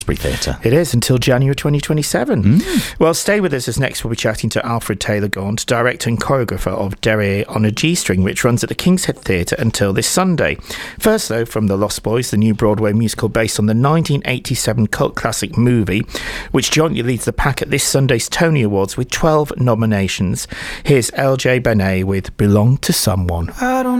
Theatre. It is until January 2027. Well, stay with us, as next we'll be chatting to Alfred Taylor Gaunt, director and choreographer of Derry on a G-String, which runs at the King's Head Theatre until this Sunday. First, though, from The Lost Boys, the new Broadway musical based on the 1987 cult classic movie, which jointly leads the pack at this Sunday's Tony Awards with 12 nominations. Here's LJ Benet with Belong to Someone. I don't